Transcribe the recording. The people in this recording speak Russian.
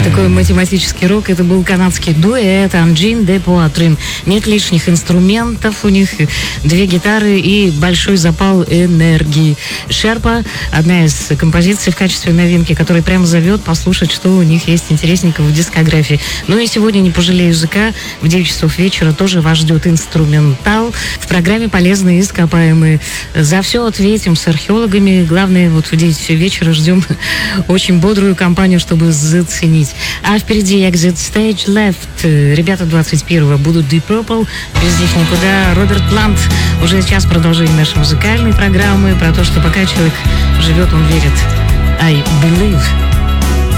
Такой математический рок. Это был канадский дуэт Engine de Poitrine. Нет лишних инструментов, у них 2 гитары и большой запал энергии. Шерпа — одна из композиций в качестве новинки, которая прямо зовет послушать, что у них есть интересненького в дискографии. Ну и сегодня «Не пожалею языка» в 9 часов вечера тоже вас ждет инструментал. В программе «Полезные ископаемые». За все ответим с археологами. Главное, вот в 9 вечера ждем очень бодрую компанию, чтобы заценить. А впереди Exit Stage Left. Ребята 21-го будут Deep Purple. Без них никуда. Роберт Плант. Уже сейчас продолжение нашей музыкальной программы про то, что пока человек живет, он верит. I believe.